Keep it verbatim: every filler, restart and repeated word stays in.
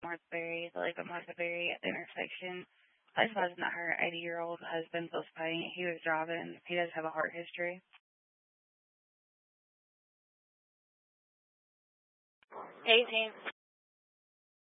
Martha Berry, the lake of Martha Berry at the intersection. I just imagine that her eighty-year-old husband was paying. He was driving. He does have a heart history. eighteen.